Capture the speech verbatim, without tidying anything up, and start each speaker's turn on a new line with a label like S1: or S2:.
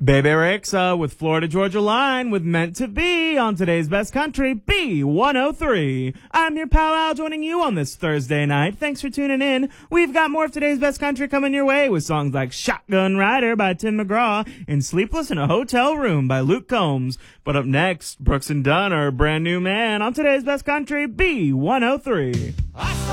S1: Bebe Rexha with Florida Georgia Line with Meant to Be on today's Best Country, B one oh three. I'm your pal Al joining you on this Thursday night. Thanks for tuning in. We've got more of today's Best Country coming your way with songs like Shotgun Rider by Tim McGraw and Sleepless in a Hotel Room by Luke Combs. But up next, Brooks and Dunn are a brand new man on today's Best Country, B one oh three.